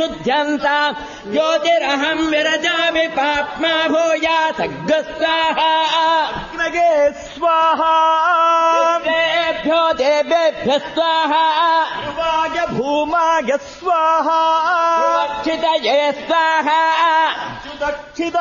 शुद्ध्यन्ता ज्योतिरहं विरजामि पाप्मा भूयात् स्वाहा अग्नगे स्वाहा देवेभ्यो देवेभ्यः स्वाहा ध्रुवाय भूमाय स्वाहा सुरक्षितये स्वाहा सुदक्षित